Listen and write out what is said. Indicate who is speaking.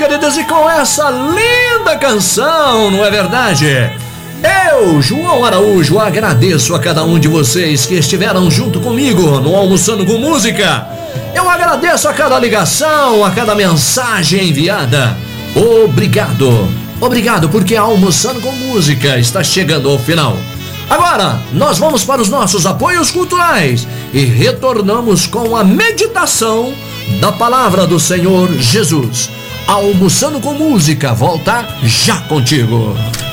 Speaker 1: queridos, e com essa linda canção, não é verdade? Eu, João Araújo, agradeço a cada um de vocês que estiveram junto comigo no Almoçando com Música. Eu agradeço a cada ligação, a cada mensagem enviada. Obrigado. Obrigado, porque Almoçando com Música está chegando ao final. Agora, nós vamos para os nossos apoios culturais e retornamos com a meditação da palavra do Senhor Jesus. Almoçando com Música volta já contigo.